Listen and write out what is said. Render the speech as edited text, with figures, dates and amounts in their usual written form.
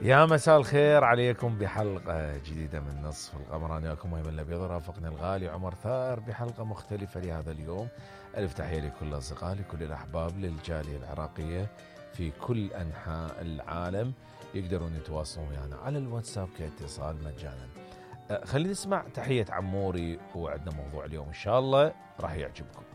يا مساء الخير عليكم بحلقة جديدة من نصف القمر. أنا وياكم أيمن الأبيض، رافقنا الغالي عمر ثار بحلقة مختلفة لهذا اليوم. ألف تحية لكل الأصدقاء، لكل الأحباب، للجالية العراقية في كل أنحاء العالم. يقدرون يتواصلون ويانا على الواتساب كاتصال مجانا. خلينا نسمع تحية عموري، وعندنا موضوع اليوم إن شاء الله راح يعجبكم.